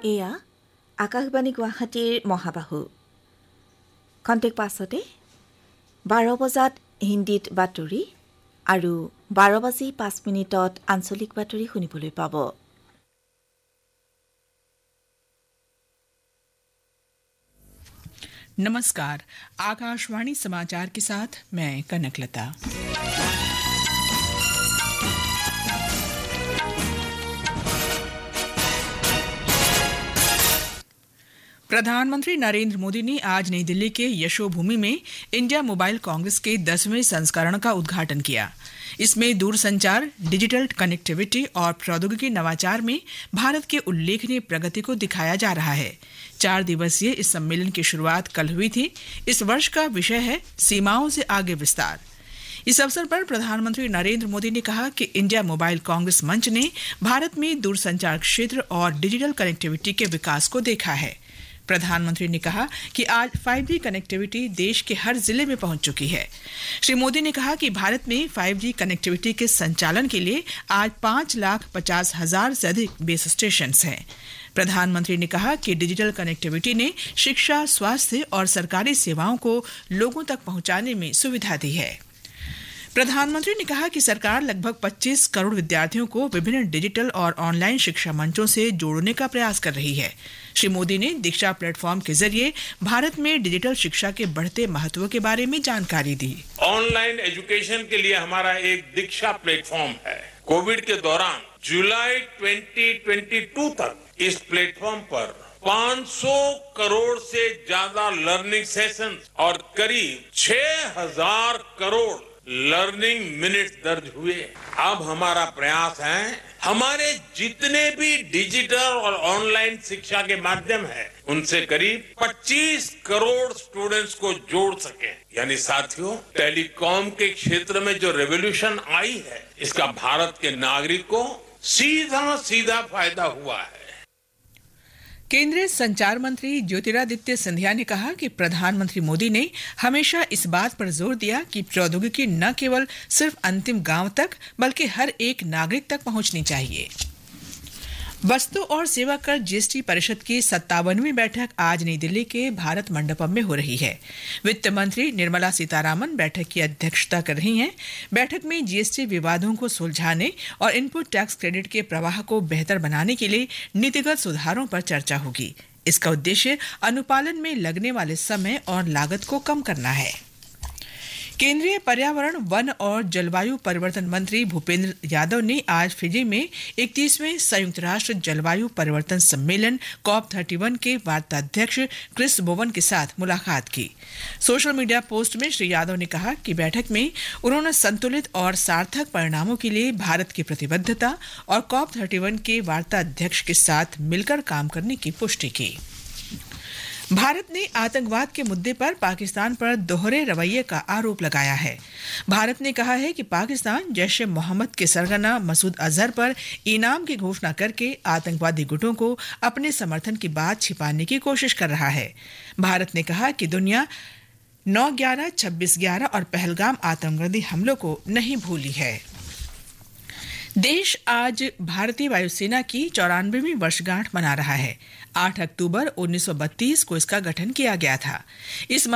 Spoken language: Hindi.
এয়া আকাশবাণী গুৱাহাটীৰ মহাবাহু খন্তেক পাছতে 12 বজাত হিন্দীত বাতৰি আৰু 12:05 আঞ্চলিক বাতৰি শুনিবলৈ পাব। नमस्कार, आकाशवाणी समाचार के साथ मैं कनकलता। प्रधानमंत्री नरेंद्र मोदी ने आज नई दिल्ली के यशोभूमि में इंडिया मोबाइल कांग्रेस के 10वें संस्करण का उद्घाटन किया। इसमें दूरसंचार, डिजिटल कनेक्टिविटी और प्रौद्योगिकी नवाचार में भारत के उल्लेखनीय प्रगति को दिखाया जा रहा है। 4 दिवसीय इस सम्मेलन की शुरुआत कल हुई थी। इस वर्ष का विषय है सीमाओं से आगे विस्तार। इस अवसर पर प्रधानमंत्री नरेंद्र मोदी ने कहा कि इंडिया मोबाइल कांग्रेस मंच ने भारत में दूरसंचार क्षेत्र और डिजिटल कनेक्टिविटी के विकास को देखा है। प्रधानमंत्री ने कहा कि आज 5G कनेक्टिविटी देश के हर जिले में पहुंच चुकी है। श्री मोदी ने कहा कि भारत में 5G कनेक्टिविटी के संचालन के लिए आज 5,50,000 से अधिक बेस स्टेशन हैं। प्रधानमंत्री ने कहा कि डिजिटल कनेक्टिविटी ने शिक्षा, स्वास्थ्य और सरकारी सेवाओं को लोगों तक पहुंचाने में सुविधा दी है। प्रधानमंत्री ने कहा कि सरकार लगभग 25 करोड़ विद्यार्थियों को विभिन्न डिजिटल और ऑनलाइन शिक्षा मंचों से जोड़ने का प्रयास कर रही है। श्री मोदी ने दीक्षा प्लेटफॉर्म के जरिए भारत में डिजिटल शिक्षा के बढ़ते महत्व के बारे में जानकारी दी। ऑनलाइन एजुकेशन के लिए हमारा एक दीक्षा प्लेटफॉर्म है। कोविड के दौरान जुलाई 2022 तक इस प्लेटफॉर्म पर 500 करोड़ से ज्यादा लर्निंग सेशन और करीब 6,000 करोड़ लर्निंग मिनट्स दर्ज हुए। अब हमारा प्रयास है हमारे जितने भी डिजिटल और ऑनलाइन शिक्षा के माध्यम है उनसे करीब 25 करोड़ स्टूडेंट्स को जोड़ सके। यानी साथियों, टेलीकॉम के क्षेत्र में जो रेवोल्यूशन आई है इसका भारत के नागरिक को सीधा फायदा हुआ है। केंद्रीय संचार मंत्री ज्योतिरादित्य सिंधिया ने कहा कि प्रधानमंत्री मोदी ने हमेशा इस बात पर जोर दिया कि प्रौद्योगिकी न केवल सिर्फ अंतिम गांव तक बल्कि हर एक नागरिक तक पहुंचनी चाहिए। वस्तु और सेवा कर जीएसटी परिषद की 57वीं बैठक आज नई दिल्ली के भारत मंडपम में हो रही है। वित्त मंत्री निर्मला सीतारामन बैठक की अध्यक्षता कर रही हैं। बैठक में जीएसटी विवादों को सुलझाने और इनपुट टैक्स क्रेडिट के प्रवाह को बेहतर बनाने के लिए नीतिगत सुधारों पर चर्चा होगी। इसका उद्देश्य अनुपालन में लगने वाले समय और लागत को कम करना है। केंद्रीय पर्यावरण, वन और जलवायु परिवर्तन मंत्री भूपेंद्र यादव ने आज फिजी में 31वें संयुक्त राष्ट्र जलवायु परिवर्तन सम्मेलन COP31 के वार्ताध्यक्ष क्रिस बोवन के साथ मुलाकात की। सोशल मीडिया पोस्ट में श्री यादव ने कहा कि बैठक में उन्होंने संतुलित और सार्थक परिणामों के लिए भारत की प्रतिबद्धता और COP31 के वार्ताध्यक्ष के साथ मिलकर काम करने की पुष्टि की। भारत ने आतंकवाद के मुद्दे पर पाकिस्तान पर दोहरे रवैये का आरोप लगाया है। भारत ने कहा है कि पाकिस्तान जैश ए मोहम्मद के सरगना मसूद अजहर पर इनाम की घोषणा करके आतंकवादी गुटों को अपने समर्थन की बात छिपाने की कोशिश कर रहा है। भारत ने कहा कि दुनिया 9/11, 26/11 और पहलगाम आतंकवादी हमलों को नहीं भूली है। देश आज भारतीय वायुसेना की 94वीं वर्षगांठ मना रहा है। 8 अक्टूबर 1932 को इसका गठन किया गया था। इस